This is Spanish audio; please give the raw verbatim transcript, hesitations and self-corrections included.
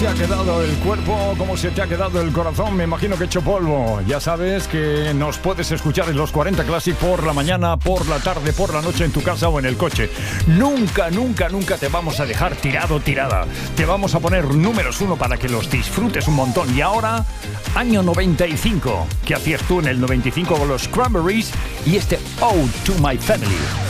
te ha quedado el cuerpo? ¿Cómo se te ha quedado el corazón? Me imagino que hecho polvo. Ya sabes que nos puedes escuchar en los cuarenta Classic por la mañana, por la tarde, por la noche en tu casa o en el coche. Nunca, nunca, nunca te vamos a dejar tirado, tirada. Te vamos a poner números uno para que los disfrutes un montón. Y ahora, año noventa y cinco. ¿Qué hacías tú en el noventa y cinco con los Cranberries y este Ode to My Family?